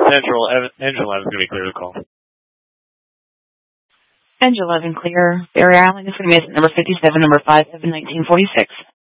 Central, engine 11 is going to be clear to call. Engine 11 clear. Barrier Island is going to be at number 57, number 57, 1946.